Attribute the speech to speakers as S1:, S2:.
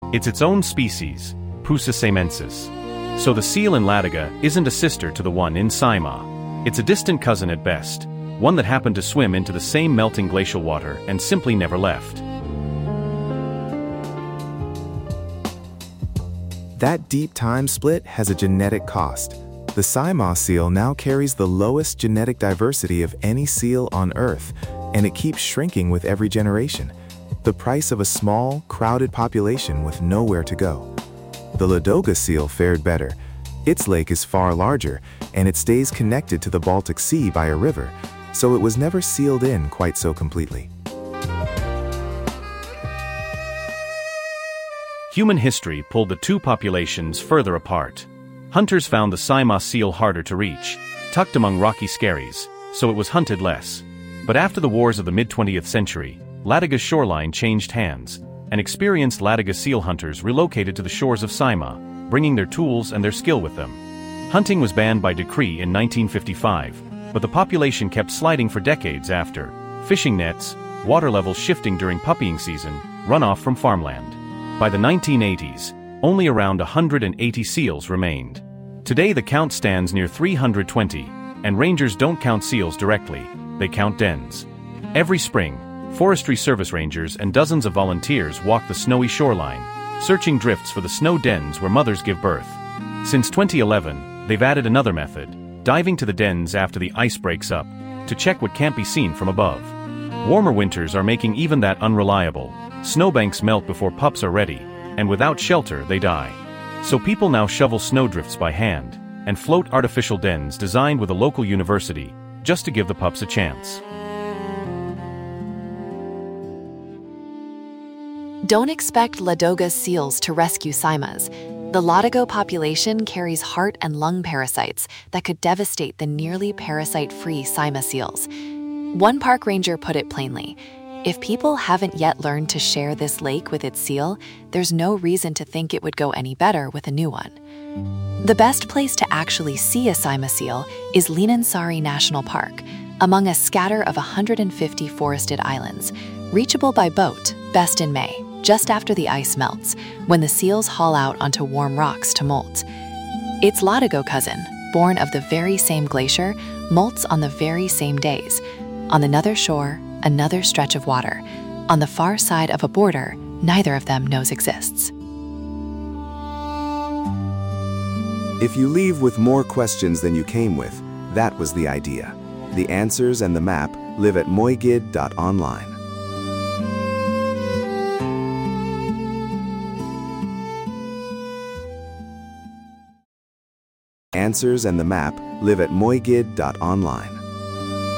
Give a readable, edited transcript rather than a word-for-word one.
S1: It's its own species, Pusa saimensis. So the seal in Ladoga isn't a sister to the one in Saimaa. It's a distant cousin at best, one that happened to swim into the same melting glacial water and simply never left.
S2: That deep time split has a genetic cost. The Saimaa seal now carries the lowest genetic diversity of any seal on Earth, and it keeps shrinking with every generation. The price of a small, crowded population with nowhere to go. The Ladoga seal fared better. Its lake is far larger, and it stays connected to the Baltic Sea by a river, so it was never sealed in quite so completely.
S1: Human history pulled the two populations further apart. Hunters found the Saimaa seal harder to reach, tucked among rocky skerries, so it was hunted less. But after the wars of the mid-20th century, Ladoga's shoreline changed hands, and experienced Ladoga seal hunters relocated to the shores of Saimaa, bringing their tools and their skill with them. Hunting was banned by decree in 1955, but the population kept sliding for decades after. Fishing nets, water levels shifting during puppying season, runoff from farmland. By the 1980s, only around 180 seals remained. Today the count stands near 320, and rangers don't count seals directly, they count dens. Every spring, Forestry Service rangers and dozens of volunteers walk the snowy shoreline, searching drifts for the snow dens where mothers give birth. Since 2011, they've added another method, diving to the dens after the ice breaks up, to check what can't be seen from above. Warmer winters are making even that unreliable. Snowbanks melt before pups are ready, and without shelter they die. So people now shovel snowdrifts by hand, and float artificial dens designed with a local university, just to give the pups a chance.
S3: Don't expect Ladoga's seals to rescue Saimaas. The Ladoga population carries heart and lung parasites that could devastate the nearly parasite-free Saimaa seals. One park ranger put it plainly, if people haven't yet learned to share this lake with its seal, there's no reason to think it would go any better with a new one. The best place to actually see a Saimaa seal is Liinansari National Park, among a scatter of 150 forested islands, reachable by boat, best in May, just after the ice melts, when the seals haul out onto warm rocks to molt. Its Ladoga cousin, born of the very same glacier, molts on the very same days. On another shore, another stretch of water. On the far side of a border neither of them knows exists.
S4: If you leave with more questions than you came with, that was the idea. The answers and the map live at moigid.online. Answers and the map live at moigid.online.